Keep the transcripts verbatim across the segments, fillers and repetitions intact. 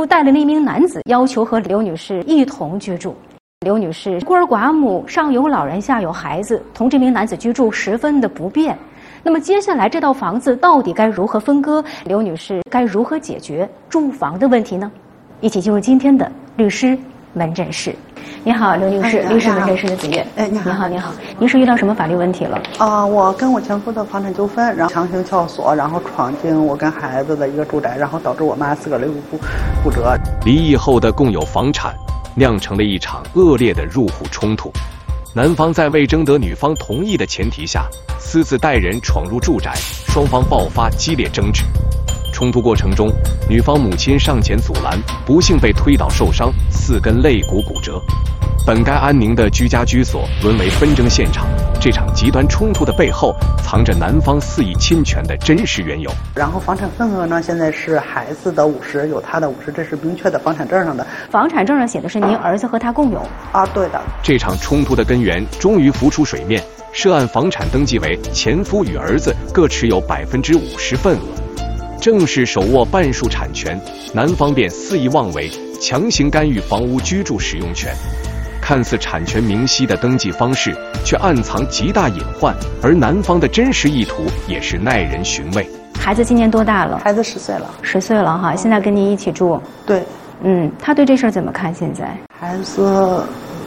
就带了那名男子，要求和刘女士一同居住。刘女士孤儿寡母，上有老人下有孩子，同这名男子居住十分的不便。那么接下来这套房子到底该如何分割？刘女士该如何解决住房的问题呢？一起进入今天的律师门诊室。你好，刘女士， 哎、 律师门诊室的子月。 哎，你好， 你好，你好，您是遇到什么法律问题了？ 啊、呃，我跟我前夫的房产纠纷，然后强行撬锁，然后闯进我跟孩子的一个住宅，然后导致我妈自个儿肋骨骨折。 离异后的共有房产，酿成了一场恶劣的入户冲突。男方在未征得女方同意的前提下，私自带人闯入住宅，双方爆发激烈争执。冲突过程中，女方母亲上前阻拦，不幸被推倒受伤，四根肋骨骨折。本该安宁的居家居所沦为纷争现场。这场极端冲突的背后，藏着男方肆意侵权的真实缘由。 然后房产份额呢，现在是孩子的五十，有他的五十，这是明确的房产证上的。 房产证上写的是您儿子和他共有。 啊，对的。 这场冲突的根源终于浮出水面。涉案房产登记为前夫与儿子各持有百分之五十份额。正是手握半数产权，男方便肆意妄为，强行干预房屋居住使用权。看似产权明晰的登记方式，却暗藏极大隐患，而男方的真实意图也是耐人寻味。 孩子今年多大了？ 孩子十岁了。 十岁了哈，现在跟您一起住。 对。 嗯，他对这事儿怎么看？现在孩子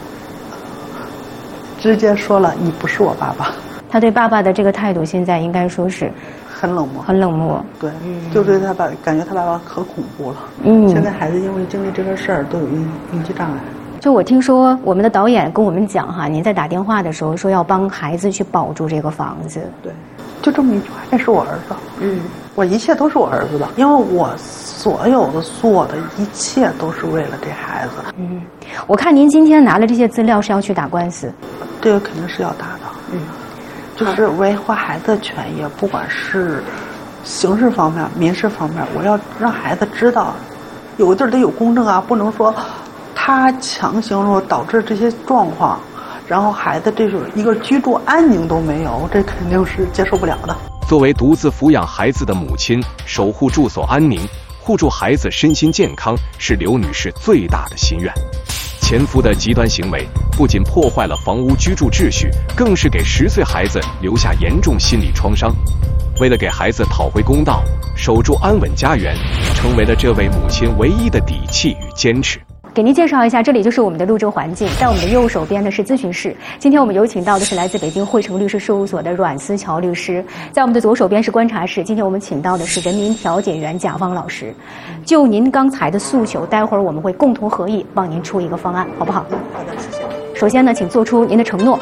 直接说了：“你不是我爸爸。” 他对爸爸的这个态度，现在应该说是很冷漠， 很冷漠。 对，嗯、就对他爸，感觉他爸爸可恐怖了。 嗯， 现在孩子因为经历这个事儿，都有应应激障碍。 就我听说，我们的导演跟我们讲哈，您在打电话的时候说要帮孩子去保住这个房子。 对，就这么一句话，这是我儿子。嗯，我一切都是我儿子的，因为我所有的做的一切都是为了这孩子。 嗯，我看您今天拿了这些资料是要去打官司， 这个肯定是要打的。嗯，就是维护孩子的权益，不管是刑事方面、民事方面，我要让孩子知道，有个地儿得有公正啊，不能说他强行说导致这些状况，然后孩子这种一个居住安宁都没有，这肯定是接受不了的。 作为独自抚养孩子的母亲，守护住所安宁，护住孩子身心健康，是刘女士最大的心愿。前夫的极端行为不仅破坏了房屋居住秩序，更是给十岁孩子留下严重心理创伤。为了给孩子讨回公道，守住安稳家园，成为了这位母亲唯一的底气与坚持。 给您介绍一下，这里就是我们的录制环境，在我们的右手边呢是咨询室。今天我们有请到的是来自北京汇成律师事务所的阮思乔律师，在我们的左手边是观察室。今天我们请到的是人民调解员贾芳老师。就您刚才的诉求，待会儿我们会共同合议帮您出一个方案，好不好？ 好的，谢谢。 首先呢，请做出您的承诺。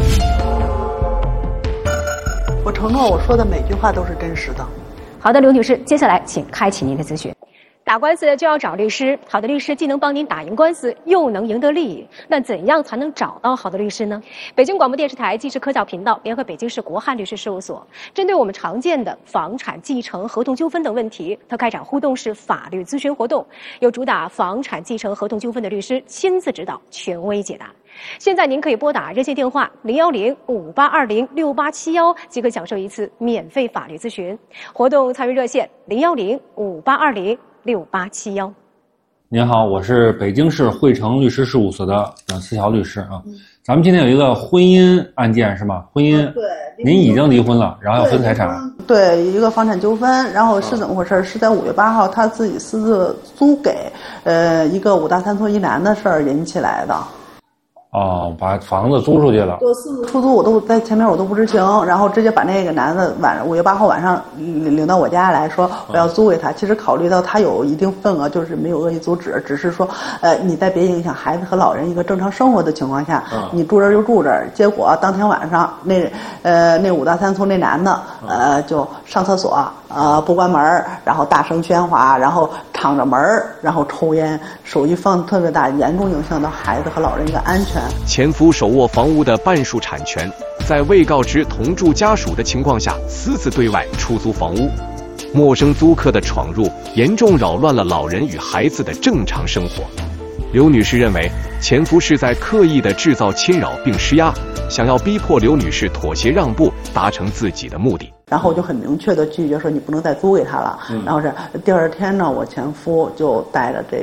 我承诺我说的每句话都是真实的。 好的，刘女士，接下来请开启您的咨询。打官司就要找律师，好的律师既能帮您打赢官司，又能赢得利益。那怎样才能找到好的律师呢？北京广播电视台纪实科教频道联合北京市国汉律师事务所，针对我们常见的房产继承、合同纠纷等问题，它开展互动式法律咨询活动，由主打房产继承、合同纠纷的律师亲自指导，权威解答。现在您可以拨打热线电话零幺零五八二零六八七幺，即可享受一次免费法律咨询。活动参与热线零幺零五八二零六八七幺。 您好，我是北京市汇成律师事务所的阮思乔律师啊。嗯、咱们今天有一个婚姻案件是吗？婚姻， 对， 您已经离婚了，然后要分财产。 对，一个房产纠纷，然后是怎么回事？是在五月八号他自己私自租给呃一个五大三粗一男的事儿引起来的。 哦，把房子租出去了。 我私自出租，我都在前面我都不知情，然后直接把那个男的晚五月八号晚上领领到我家来说我要租给他。其实考虑到他有一定份额，就是没有恶意阻止，只是说，呃，你在别影响孩子和老人一个正常生活的情况下，你住这儿就住这儿。结果当天晚上那呃那五大三粗那男的呃就上厕所呃不关门，然后大声喧哗，然后敞着门，然后抽烟，手机放特别大，严重影响到孩子和老人一个安全。 前夫手握房屋的半数产权，在未告知同住家属的情况下私自对外出租房屋，陌生租客的闯入严重扰乱了老人与孩子的正常生活。刘女士认为前夫是在刻意的制造侵扰并施压，想要逼迫刘女士妥协让步，达成自己的目的。 然后我就很明确的拒绝说你不能再租给他了。嗯、然后是第二天呢，我前夫就带着这